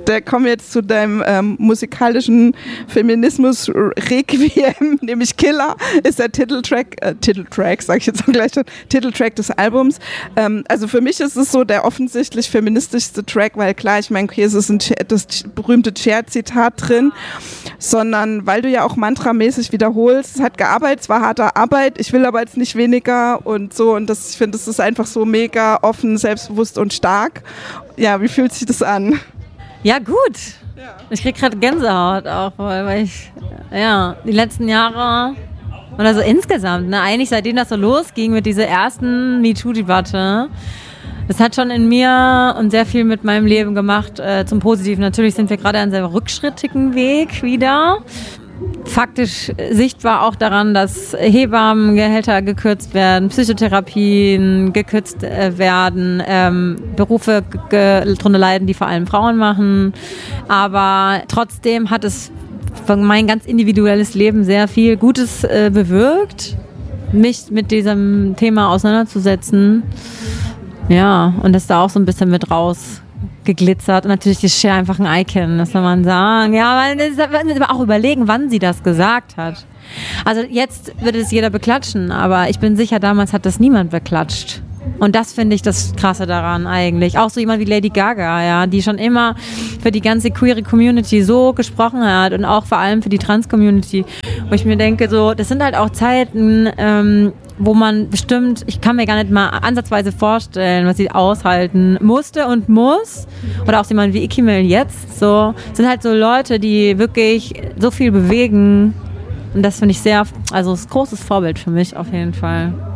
kommen wir jetzt zu deinem musikalischen Feminismus-Requiem, nämlich Killer ist der Titeltrack sag ich jetzt auch gleich schon, Titeltrack des Albums. Also für mich ist es so der offensichtlich feministischste Track, weil klar, ich meine, okay, es ist das berühmte Cher-Zitat drin, sondern weil du ja auch mantramäßig wiederholst, es hat gearbeitet, es war harte Arbeit, ich will aber jetzt nicht weniger und so, und ich finde, es ist einfach so mega offen, selbstbewusst und stark. Ja, wie fühlt sich das an? Ja, gut. Ja. Ich krieg gerade Gänsehaut auch, weil ich, die letzten Jahre oder so insgesamt, ne, eigentlich seitdem das so losging mit dieser ersten MeToo-Debatte, das hat schon in mir und sehr viel mit meinem Leben gemacht, zum Positiven. Natürlich sind wir gerade an einem sehr rückschrittigen Weg wieder. Faktisch sichtbar auch daran, dass Hebammengehälter gekürzt werden, Psychotherapien gekürzt werden, Berufe drunter leiden, die vor allem Frauen machen. Aber trotzdem hat es für mein ganz individuelles Leben sehr viel Gutes bewirkt, mich mit diesem Thema auseinanderzusetzen. Ja, und das da auch so ein bisschen mit rausgeglitzert. Und natürlich ist Cher einfach ein Icon, das soll man sagen. Ja, aber auch überlegen, wann sie das gesagt hat. Also jetzt wird es jeder beklatschen, aber ich bin sicher, damals hat das niemand beklatscht. Und das finde ich das Krasse daran eigentlich. Auch so jemand wie Lady Gaga, ja, die schon immer für die ganze queere Community so gesprochen hat und auch vor allem für die Trans-Community. Wo ich mir denke, so, das sind halt auch Zeiten, wo man bestimmt, ich kann mir gar nicht mal ansatzweise vorstellen, was sie aushalten musste und muss. Oder auch jemand wie Ikimel jetzt. So, sind halt so Leute, die wirklich so viel bewegen. Und das finde ich sehr, also ist ein großes Vorbild für mich auf jeden Fall.